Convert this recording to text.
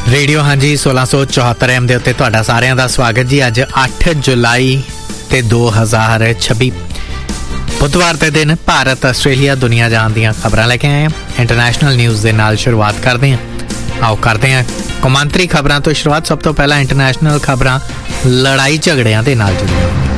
Radio हाँ जी 1674 M के उत्ते तुहाडा सारिਆਂ ਦਾ स्वागत जी। अज 8 जुलाई ते 2026 बुधवार के दिन भारत आस्ट्रेलिया दुनिया जहान दी खबरां लेके आए हैं। इंटरनेशनल न्यूज़ के नाल शुरुआत करते हैं। आओ करते हैं कौमांतरी खबरां तो शुरुआत। सब तो पहला इंटरनेशनल खबरां लड़ाई झगड़ियां दे नाल जुड़ियां।